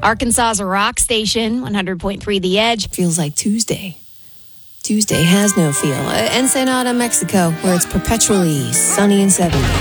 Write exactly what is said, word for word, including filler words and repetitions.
Arkansas's a rock station, one hundred point three The Edge. Feels like Tuesday. Tuesday has no feel. Ensenada, Mexico, where it's perpetually sunny and seventy.